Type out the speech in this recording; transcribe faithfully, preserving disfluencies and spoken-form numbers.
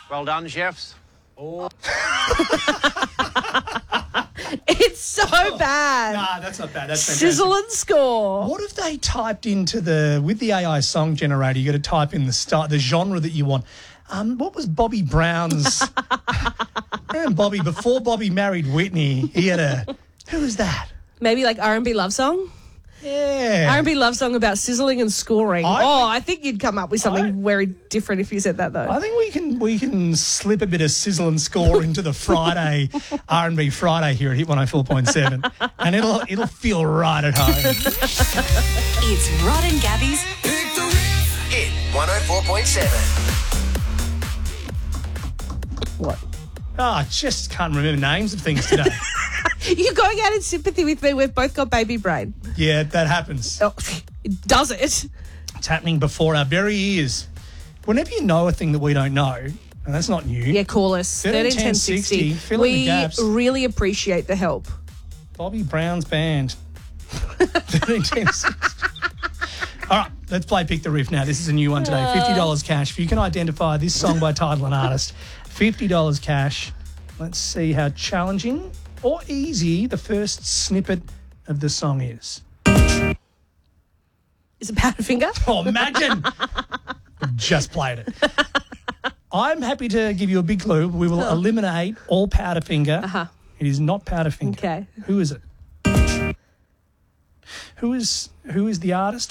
Well done, chefs. It's so bad. Nah, that's not bad. That's fantastic. Sizzle and score. What if they typed into the, with the A I song generator, you got to type in the start, the genre that you want. Um, what was Bobby Brown's? Remember Bobby, before Bobby married Whitney, he had a, who was that? Maybe like R and B love song? Yeah. R and B love song about sizzling and scoring. I- oh, I think you'd come up with something I- very different if you said that, though. I think we can we can slip a bit of sizzle and score into the Friday R and B Friday here at Hit one oh four point seven, and it'll it'll feel right at home. It's Rod and Gabby's Hit one oh four point seven. What? Oh, I just can't remember names of things today. You're going out in sympathy with me. We've both got baby brain. Yeah, that happens. Oh, does it? It's happening before our very ears. Whenever you know a thing that we don't know, and that's not new. Yeah, call us. thirteen thirteen ten sixty. fill in the We gaps. really appreciate the help. Bobby Brown's band. thirteen ten sixty. All right, let's play Pick the Riff now. This is a new one today. fifty dollars cash. If you can identify this song by title and artist, fifty dollars cash. Let's see how challenging or easy the first snippet of the song is. Is it Powderfinger? Oh, imagine. Just played it. I'm happy to give you a big clue. We will eliminate all Powderfinger. Uh-huh. It is not Powderfinger. Okay. Who is it? Who is who is the artist?